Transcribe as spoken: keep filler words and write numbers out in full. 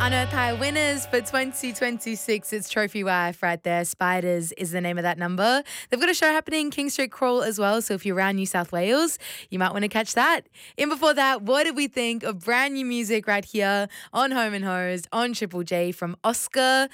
Unearth High winners for twenty twenty-six. It's Trophy Wife right there. Spiders is the name of that number. They've got a show happening, King Street Crawl as well. So if you're around New South Wales, you might want to catch that. In before that, what did we think of brand new music right here on Home and Hosed on Triple J from Oscar